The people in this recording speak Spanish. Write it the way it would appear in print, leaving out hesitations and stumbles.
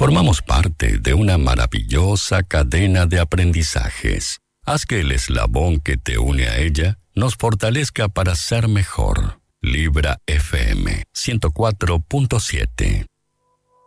Formamos parte de una maravillosa cadena de aprendizajes. Haz que el eslabón que te une a ella nos fortalezca para ser mejor. Libra FM 104.7.